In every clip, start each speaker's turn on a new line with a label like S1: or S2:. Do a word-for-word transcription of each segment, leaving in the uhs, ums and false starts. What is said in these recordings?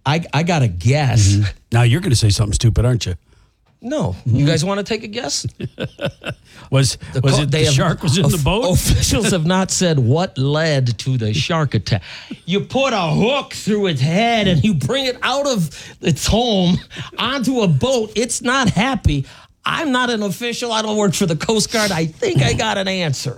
S1: I I got a guess.
S2: Mm-hmm. Now you're going to say something stupid, aren't you?
S1: No. Mm-hmm. You guys want to take a guess?
S2: was
S1: the
S2: was
S1: co-
S2: it the
S1: have,
S2: shark was in
S1: of,
S2: the boat?
S1: Officials have not said what led to the shark attack. You put a hook through its head and you bring it out of its home onto a boat. It's not happy. I'm not an official. I don't work for the Coast Guard. I think I got an answer.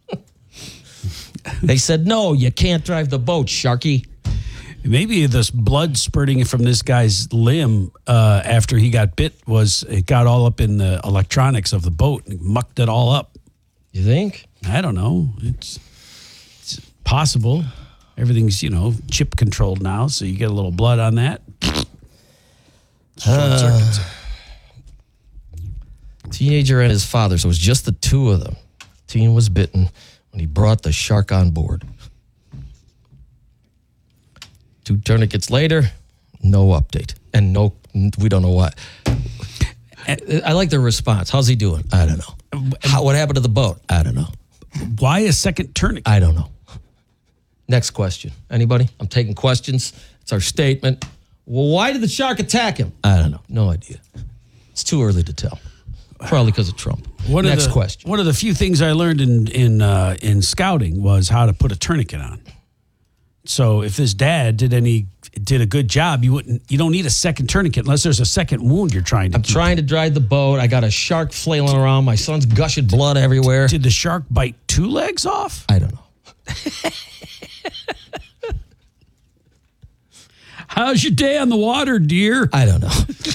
S1: They said, no, you can't drive the boat, Sharky.
S2: Maybe this blood spurting from this guy's limb uh, after he got bit was, it got all up in the electronics of the boat and mucked it all up.
S1: You think?
S2: I don't know. It's, it's possible. Everything's, you know, chip controlled now, so you get a little blood on that.
S1: Uh, teenager and his father, so it was just the two of them. Teen was bitten when he brought the shark on board. Two tourniquets later, no update. And no, we don't know what. I like their response. How's he doing? I don't know. How, what happened to the boat? I don't know.
S2: Why a second tourniquet?
S1: I don't know. Next question. Anybody? I'm taking questions. It's our statement. Well, why did the shark attack him? I don't know. No idea. It's too early to tell. Probably because of Trump.
S2: One
S1: Next
S2: of the,
S1: question.
S2: One of the few things I learned in in uh, in scouting was how to put a tourniquet on. So if this dad did any did a good job, you wouldn't you don't need a second tourniquet unless there's a second wound you're trying to
S1: I'm
S2: keep.
S1: trying to drive the boat. I got a shark flailing around. My son's gushing blood everywhere.
S2: Did the shark bite two legs off?
S1: I don't know.
S2: How's your day on the water, dear?
S1: I don't know.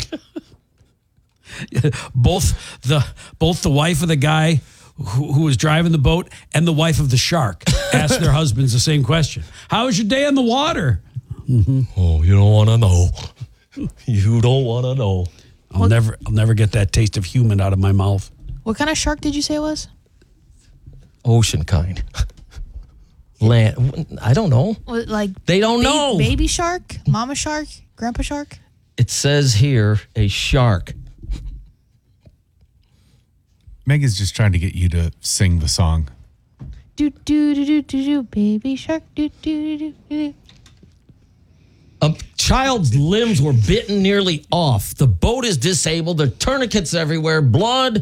S2: both the both the wife of the guy who, who was driving the boat and the wife of the shark asked their husbands the same question. How was your day on the water?
S1: Mm-hmm. Oh, you don't want to know. You don't want to know.
S2: I'll
S3: What?
S2: never I'll never get that taste of human out of my mouth.
S3: What kind of shark did you say it was?
S1: Ocean kind. Land. I don't know.
S3: What, like
S1: They don't
S3: ba-
S1: know.
S3: Baby shark, mama shark, grandpa shark.
S1: It says here a shark.
S4: Megan's just trying to get you to sing the song.
S3: Do do do do do do. Baby shark. Do do do do.
S1: A child's limbs were bitten nearly off. The boat is disabled. There are tourniquets everywhere. Blood.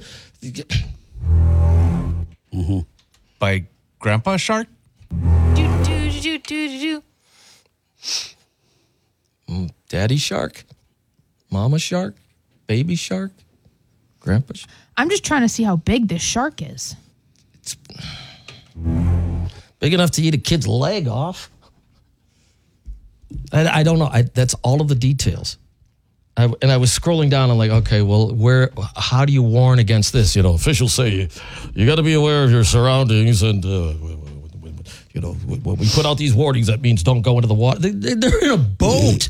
S2: Mm-hmm.
S4: By Grandpa Shark?
S3: Do do do do do do.
S1: Daddy shark? Mama shark? Baby shark? Grandpa shark?
S3: I'm just trying to see how big this shark is.
S1: It's big enough to eat a kid's leg off. I, I don't know. I, that's all of the details. I, and I was scrolling down. I'm like, okay, well, where? How do you warn against this? You know, officials say you, you got to be aware of your surroundings, and uh, you know, when we put out these warnings, that means don't go into the water. They, they're in a boat.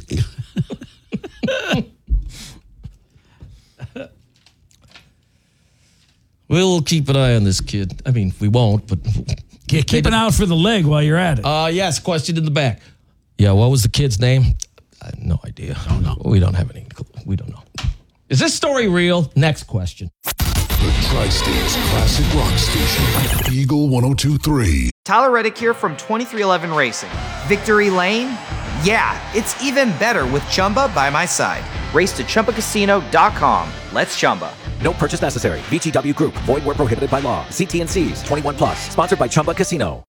S1: We'll keep an eye on this kid. I mean, we won't, but
S2: Yeah, keep an eye out for the leg while you're at it.
S1: Uh, yes, question in the back. Yeah, what was the kid's name? I have no idea.
S2: Don't know.
S1: We don't have any clue. We don't know. Is this story real? Next question.
S5: The Tri-State's classic rock station, Eagle one oh two three.
S6: Tyler Reddick here from twenty-three eleven Racing. Victory Lane? Yeah, it's even better with Chumba by my side. Race to Chumba Casino dot com. Let's Chumba.
S7: No purchase necessary. V G W Group. Void where prohibited by law. See T N Cs. twenty-one plus. Sponsored by Chumba Casino.